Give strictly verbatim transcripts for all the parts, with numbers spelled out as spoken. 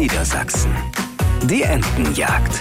Niedersachsen. Die Entenjagd.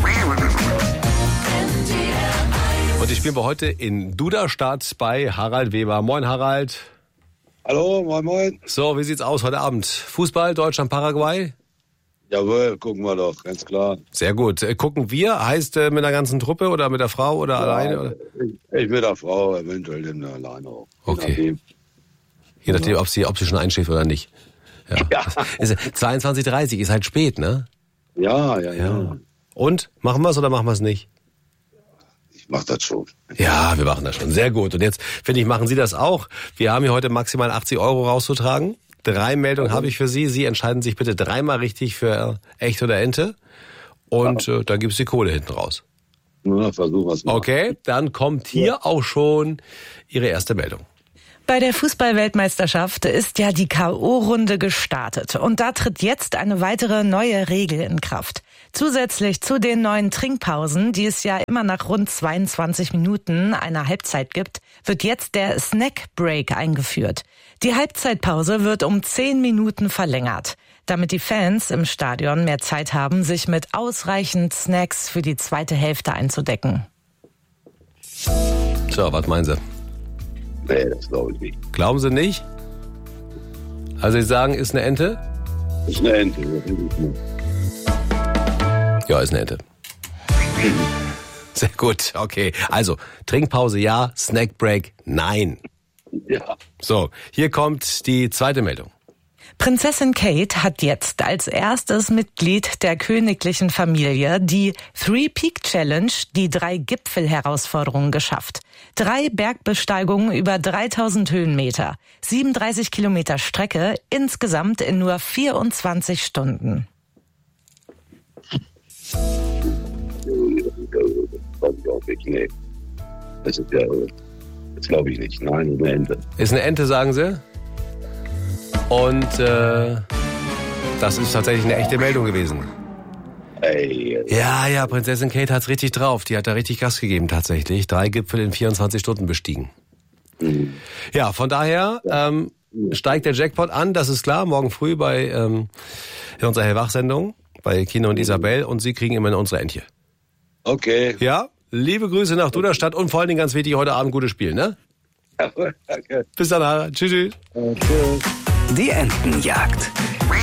Und die spielen wir heute in Duderstadt bei Harald Weber. Moin Harald. Hallo, moin moin. So, wie sieht's aus heute Abend? Fußball, Deutschland, Paraguay? Jawohl, gucken wir doch, ganz klar. Sehr gut. Äh, Gucken wir, heißt äh, mit der ganzen Truppe oder mit der Frau oder Ja, alleine? Oder? Ich, ich mit der Frau, eventuell dann alleine auch. Okay. Je nachdem. Je nachdem, ob sie, ob sie schon einschläft oder nicht. Ja. Ja. Ist zweiundzwanzig Uhr dreißig, ist halt spät, ne? Ja, ja, ja. Und? Machen wir es oder machen wir es nicht? Ich mach das schon. Ja, wir machen das schon. Sehr gut. Und jetzt, finde ich, machen Sie das auch. Wir haben hier heute maximal achtzig Euro rauszutragen. Drei Meldungen habe ich für Sie. Sie entscheiden sich bitte dreimal richtig für echt oder Ente. Und äh, dann gibt's die Kohle hinten raus. Na, versuch was mal. Okay, dann kommt hier auch schon Ihre erste Meldung. Bei der Fußball-Weltmeisterschaft ist ja die K O-Runde gestartet. Und da tritt jetzt eine weitere neue Regel in Kraft. Zusätzlich zu den neuen Trinkpausen, die es ja immer nach rund zweiundzwanzig Minuten einer Halbzeit gibt, wird jetzt der Snack Break eingeführt. Die Halbzeitpause wird um zehn Minuten verlängert, damit die Fans im Stadion mehr Zeit haben, sich mit ausreichend Snacks für die zweite Hälfte einzudecken. So, was meinen Sie? Nee, das glaube ich nicht. Glauben Sie nicht? Also Sie sagen, ist eine Ente? Das ist eine Ente, das ist nicht. Ja, ist eine Ente. Sehr gut, okay. Also, Trinkpause ja, Snackbreak nein. Ja. So, hier kommt die zweite Meldung. Prinzessin Kate hat jetzt als erstes Mitglied der königlichen Familie die Three Peak Challenge, die drei Gipfel-Herausforderungen, geschafft. Drei Bergbesteigungen über dreitausend Höhenmeter, siebenunddreißig Kilometer Strecke, insgesamt in nur vierundzwanzig Stunden. Das glaube ich nicht. Das ist ja, das glaube ich nicht. Nein, eine Ente. Ist eine Ente, sagen Sie? Und äh, das ist tatsächlich eine echte Meldung gewesen. Ey, Ja, ja, Prinzessin Kate hat's richtig drauf. Die hat da richtig Gas gegeben tatsächlich. Drei Gipfel in vierundzwanzig Stunden bestiegen. Mhm. Ja, von daher ähm, steigt der Jackpot an, das ist klar. Morgen früh bei ähm, in unserer Hellwach-Sendung bei Kino und Isabel. Und Sie kriegen immerhin unsere Entchen. Okay. Ja, liebe Grüße nach Duderstadt und vor allen Dingen ganz wichtig, heute Abend gutes Spiel, ne? Danke. Bis dann, Harald. Tschüss, tschüss. Tschüss. Die Entenjagd.